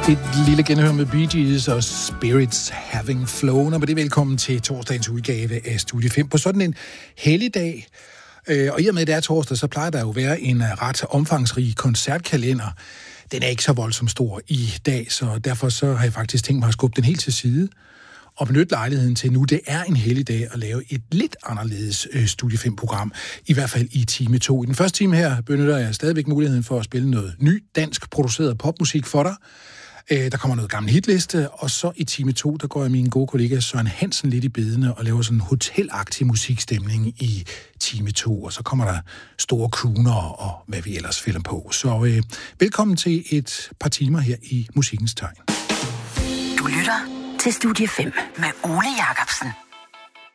Et lille genhør med Bee Gees og Spirits Having Flown, og med det velkommen til torsdagens udgave af Studie 5 på sådan en helligdag. Og i og med, at det er torsdag, så plejer der jo at være en ret omfangsrig koncertkalender. Den er ikke så voldsomt stor i dag, så derfor så har jeg faktisk tænkt mig at skubbe den helt til side og benytte lejligheden til nu, det er en helligdag, at lave et lidt anderledes Studie 5-program, i hvert fald i time 2. I den første time her benytter jeg stadigvæk muligheden for at spille noget ny dansk produceret popmusik for dig. Der kommer noget gammel hitliste, og så i time 2, der går jeg min gode kollega Søren Hansen lidt i bedene og laver sådan en hotelagtig musikstemning i time 2, og så kommer der store crooner og hvad vi ellers finder på. Så velkommen til et par timer her i Musikkens Tegn. Du lytter til Studie 5 med Ole Jacobsen.